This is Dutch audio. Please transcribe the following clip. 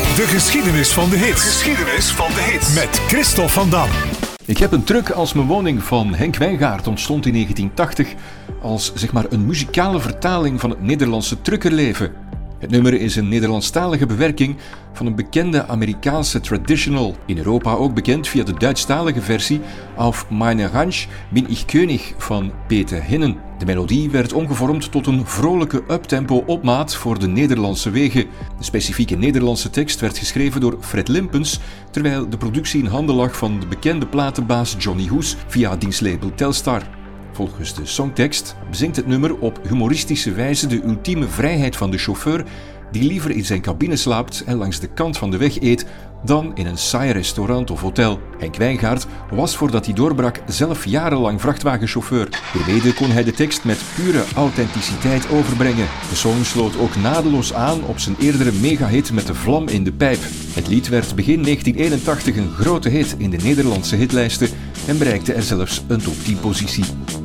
De geschiedenis van de hits. Geschiedenis van de hits. Met Christophe van Dam. Ik heb een truck als mijn woning van Henk Wijngaard ontstond in 1980 als zeg maar een muzikale vertaling van het Nederlandse truckerleven. Het nummer is een Nederlandstalige bewerking van een bekende Amerikaanse traditional, in Europa ook bekend via de Duitsstalige versie Auf meine Ranch bin ich König van Peter Hinnen. De melodie werd omgevormd tot een vrolijke uptempo opmaat voor de Nederlandse wegen. De specifieke Nederlandse tekst werd geschreven door Fred Limpens, terwijl de productie in handen lag van de bekende platenbaas Johnny Hoes via diens label Telstar. Volgens de songtekst bezingt het nummer op humoristische wijze de ultieme vrijheid van de chauffeur die liever in zijn cabine slaapt en langs de kant van de weg eet dan in een saai restaurant of hotel. Henk Wijngaard was voordat hij doorbrak zelf jarenlang vrachtwagenchauffeur. Hiermee kon hij de tekst met pure authenticiteit overbrengen. De song sloot ook naadloos aan op zijn eerdere megahit met de vlam in de pijp. Het lied werd begin 1981 een grote hit in de Nederlandse hitlijsten en bereikte er zelfs een top 10 positie.